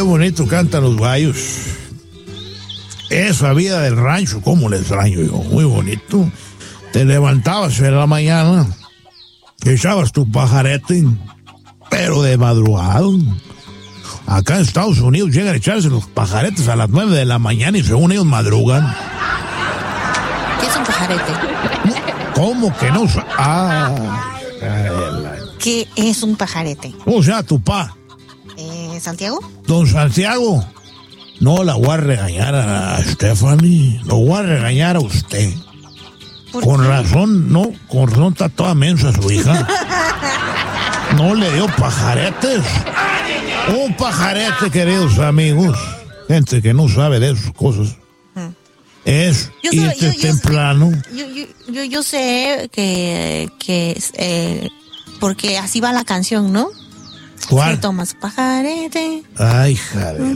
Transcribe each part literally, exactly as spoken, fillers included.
bonito cantan los gallos. Esa vida del rancho, cómo le extraño yo, muy bonito. Te levantabas en la mañana, echabas tu pajarete, pero de madrugada. Acá en Estados Unidos llegan a echarse los pajaretes a las nueve de la mañana y según ellos madrugan. ¿Qué es un pajarete? ¿Cómo que no? Ah, ¿Qué es un pajarete? ¿Cómo se llama tu pa? Eh, ¿Santiago? Don Santiago. No la voy a regañar a Stephanie, lo voy a regañar a usted. Con razón, no, con razón está toda mensa su hija. No le dio pajaretes. Un pajarete, queridos amigos, gente que no sabe de esas cosas, hmm. es yo irte yo, yo, temprano. Yo, yo, yo, yo sé que, que eh, porque así va la canción, ¿no? ¿Cuál? Si tomas pajarete. Ay, hija de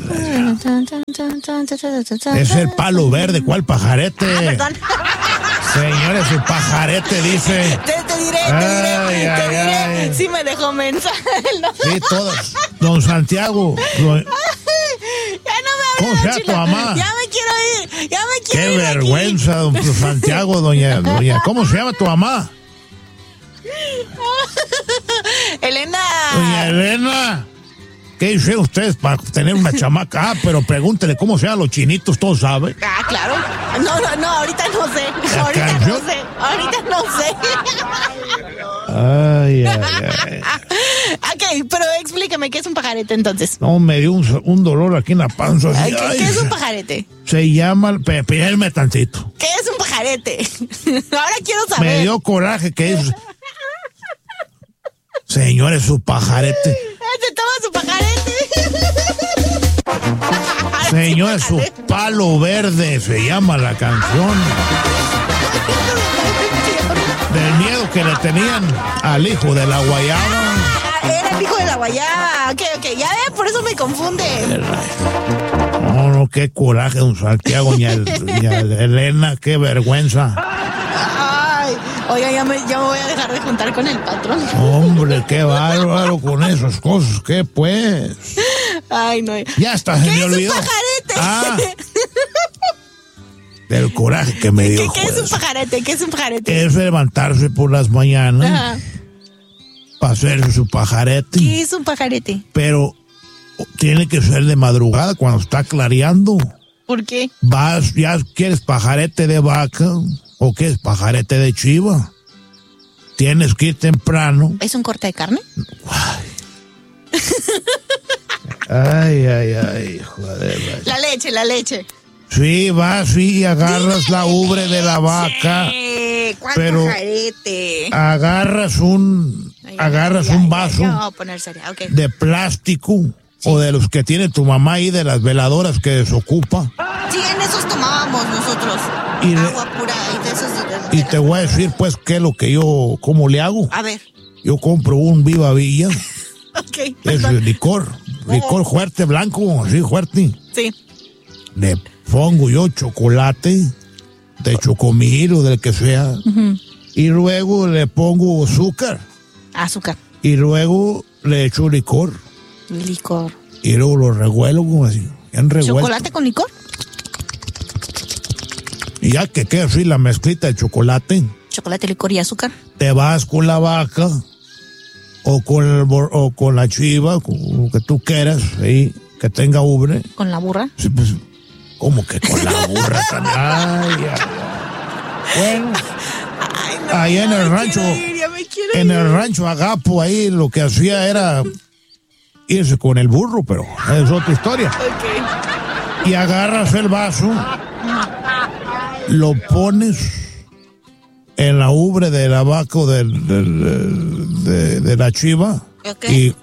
la... Es el palo verde, ¿cuál pajarete? Ah, perdón. Señores, su pajarete dice... Te, te diré, te ay, diré, ay, te diré. Ay. Sí me dejó mensaje. ¿No? Sí, todos. Don Santiago. Don... Ya no me ¿Cómo se llama tu mamá? Ya me quiero ir, ya me quiero Qué ir. Qué vergüenza, don Santiago, doña, doña. ¿Cómo se llama tu mamá? Elena. Doña Elena. ¿Qué dicen ustedes para tener una chamaca? Ah, pero pregúntele cómo se llaman los chinitos, todos saben. Ah, claro. No, no, no, ahorita no sé. Ahorita canción? no sé. Ahorita no sé. Ay, ay, ay. Ok, pero explícame, ¿qué es un pajarete entonces? No, me dio un, un dolor aquí en la panza. Así, ay, ¿qué, ay, ¿Qué es un pajarete? Se llama... Espérenme tantito. ¿Qué es un pajarete? Ahora quiero saber. Me dio coraje que es... Señores, su pajarete. Se toma su pajarete. Señores, su palo verde se llama la canción. Del miedo que le tenían al hijo de la guayaba. Era el hijo de la guayaba. Ok, ok, ya ven, por eso me confunde. No, no, qué coraje, don Santiago, doña, doña Elena, qué vergüenza. Ay, oiga, ya me, ya me voy a dejar de juntar con el patrón. Hombre, qué bárbaro con esas cosas, ¿qué pues? Ay, no. Ya está, se me olvidó. ¿Qué es un pajarete? Ah, del coraje que me dio. ¿Qué, qué es un pajarete? ¿Qué es un pajarete? Es levantarse por las mañanas. Ajá. Para hacerse su pajarete. ¿Qué es un pajarete? Pero tiene que ser de madrugada cuando está clareando. ¿Por qué? Vas, ya quieres pajarete de vaca o quieres pajarete de chiva. Tienes que ir temprano. ¿Es un corte de carne? Ay, ay, ay, joder. La leche, la leche. Sí, vas y agarras la ubre de la vaca. Sí, ¿cuál pero pajarete? Agarras un, ay, agarras ay, un vaso ay, no, poner seria. Okay. de plástico. Sí. O de los que tiene tu mamá ahí, de las veladoras que desocupa. Sí, en esos tomábamos nosotros. Y agua de, pura y de esos. De, de y te voy a decir, pues, qué es lo que yo, cómo le hago. A ver. Yo compro un Viva Villa. Ok. Es el licor. Licor oh. fuerte, blanco, así, fuerte. Sí. Le pongo yo chocolate, de chocomil o del que sea. Uh-huh. Y luego le pongo azúcar. Azúcar. Y luego le echo licor. Licor. Y luego lo revuelvo como así, bien revuelto. ¿Chocolate con licor? Y ya que queda así la mezclita de chocolate. Chocolate, licor y azúcar. Te vas con la vaca o con, el, o con la chiva, con lo que tú quieras, ahí, que tenga ubre. ¿Con la burra? Sí, pues, ¿cómo que con la burra también? Ay, ay, ay. Bueno, ay, no, ahí en el rancho, ir, en ir. el rancho Agapo, ahí lo que hacía era irse con el burro, pero es otra historia. Okay. Y agarras el vaso, lo pones en la ubre de la vaca o de, de, de, de la chiva. Okay. Y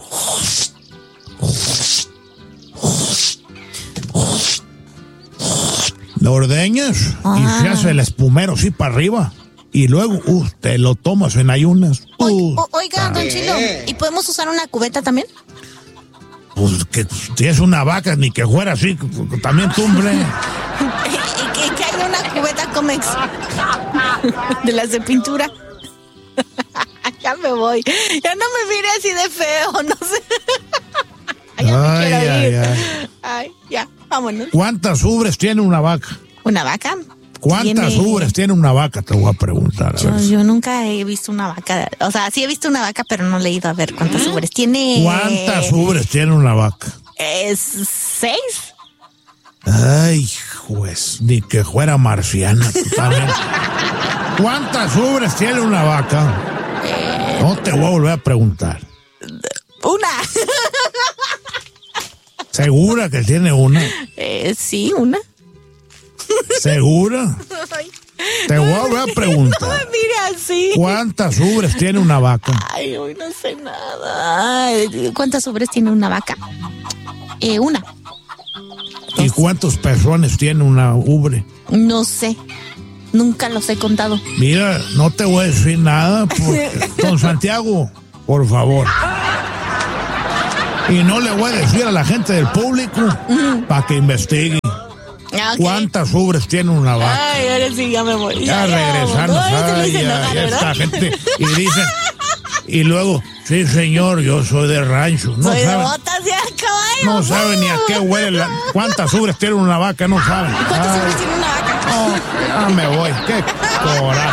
lo ordeñas ah. y se hace el espumero así para arriba. Y luego, uh, te lo tomas en ayunas. Uh, o, oiga, don Chilo, ¿y podemos usar una cubeta también? Pues que si es una vaca, ni que fuera así, también tumbre. ¿Y que, que hay una cubeta Comex? De las de pintura. Ya me voy. Ya no me mire así de feo, no sé. Ya ay, me quiero ay, ir. Ay. Ay, ya, vámonos. ¿Cuántas ubres tiene una vaca? ¿Una vaca? ¿Cuántas Tiene- ubres tiene una vaca? Te voy a preguntar. A Yo, ver. yo nunca he visto una vaca. O sea, sí he visto una vaca, pero no le he ido a ver cuántas ubres tiene. ¿Cuántas ubres tiene una vaca? Es seis. Ay, juez, ni que fuera marciana tú también. ¿Cuántas ubres tiene una vaca? No te voy a volver a preguntar. Una. ¿Segura que tiene una? Eh, sí, una. ¿Segura? Ay, Te voy a volver a preguntar. mira, sí. ¿Cuántas ubres tiene una vaca? Ay, hoy no sé nada. Ay, ¿cuántas ubres tiene una vaca? Eh, una. ¿Y cuántos pezones tiene una ubre? No sé. Nunca los he contado. Mira, no te voy a decir nada. Porque, don Santiago, por favor. Y no le voy a decir a la gente del público para que investigue. Ah, ok. ¿Cuántas ubres tiene una vaca? Ay, ahora sí, ya me voy. Ya regresando, No, ya se lo ay, hice ya, enojar, ya ¿verdad? esta gente. Y dicen, y luego, sí señor, yo soy de rancho. No Soy de saben, botas de caballo. no saben ni a qué huele, la, cuántas ubres tiene una vaca, no saben. ¿Cuántas Ay, ubres tiene una vaca? no, ya me voy, qué coraje.